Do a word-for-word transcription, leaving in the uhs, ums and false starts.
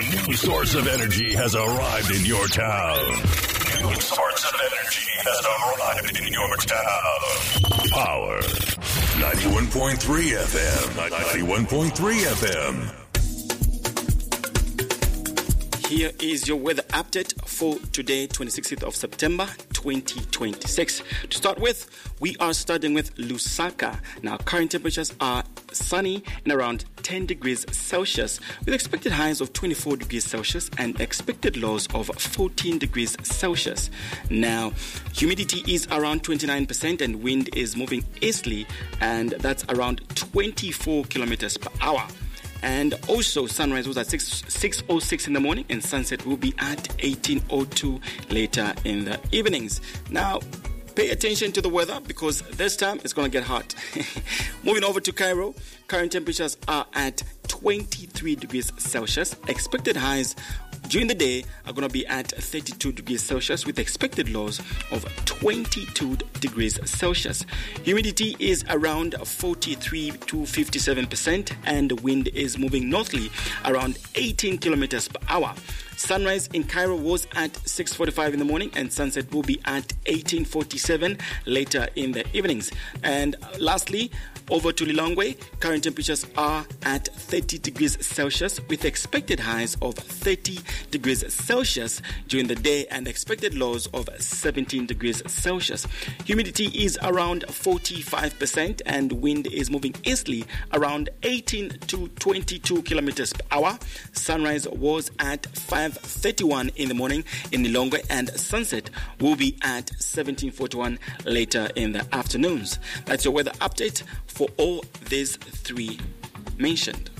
new source of energy has arrived in your town. New source of energy has arrived in your town. Power. ninety-one point three F M. ninety-one point three F M. Here is your weather update for today, twenty-sixth of September, twenty twenty-six. To start with, we are starting with Lusaka. Now, current temperatures are sunny and around ten degrees Celsius, with expected highs of twenty-four degrees Celsius and expected lows of fourteen degrees Celsius. Now, humidity is around twenty-nine percent and wind is moving easterly, and that's around twenty-four kilometers per hour. And also, sunrise was at six oh six in the morning, and sunset will be at eighteen oh two later in the evenings. Now, pay attention to the weather because this time it's going to get hot. Moving over to Cairo, current temperatures are at twenty-three degrees Celsius. Expected highs during the day are going to be at thirty-two degrees Celsius with expected lows of twenty-two degrees Celsius. Humidity is around forty-three to fifty-seven percent and the wind is moving northerly around eighteen kilometers per hour. Sunrise in Cairo was at six forty-five in the morning and sunset will be at eighteen forty-seven later in the evenings. And lastly, over to Lilongwe, current temperatures are at thirty degrees Celsius with expected highs of thirty degrees Celsius during the day and expected lows of seventeen degrees Celsius. Humidity is around forty-five percent and wind is moving easterly around eighteen to twenty-two kilometers per hour. Sunrise was at five thirty-one in the morning in Lilongwe and sunset will be at seventeen forty-one later in the afternoons. That's your weather update for all these three mentioned.